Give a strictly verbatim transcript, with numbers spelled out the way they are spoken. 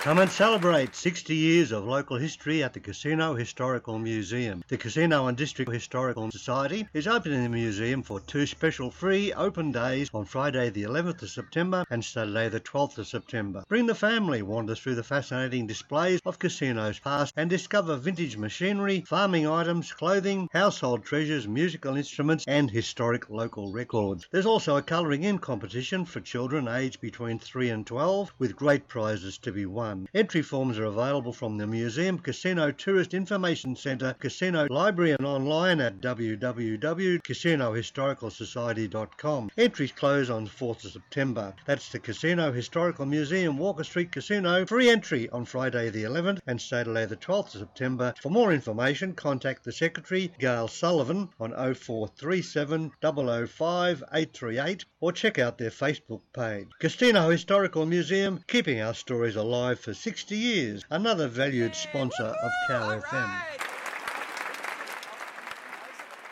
Come and celebrate sixty years of local history at the Casino Historical Museum. The Casino and District Historical Society is opening the museum for two special free open days on Friday the eleventh of September and Saturday the twelfth of September. Bring the family, wander through the fascinating displays of casinos past and discover vintage machinery, farming items, clothing, household treasures, musical instruments and historic local records. There's also a colouring in competition for children aged between three and twelve with great prizes to be won. Entry forms are available from the Museum, Casino Tourist Information Centre, Casino Library and online at w w w dot casino historical society dot com. Entries close on fourth of September. That's the Casino Historical Museum, Walker Street Casino. Free entry on Friday the eleventh and Saturday the twelfth of September. For more information, contact the Secretary, Gail Sullivan, on oh four three seven, double oh five, eight three eight or check out their Facebook page. Casino Historical Museum, keeping our stories alive for sixty years, another valued sponsor of Cow F M.